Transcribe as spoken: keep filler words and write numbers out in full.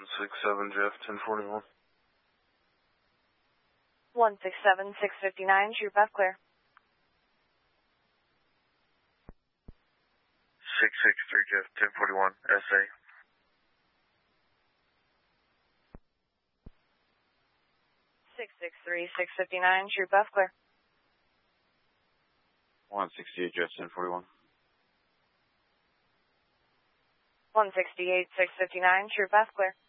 six seven Jeff, ten forty-one. one six seven, six fifty-nine, True Beth clear. six six three Jeff, ten forty-one, S A. six six three, six fifty-nine, True Beth clear. one sixty-eight Jeff, ten forty-one. one sixty-eight, six fifty-nine, True Beth clear.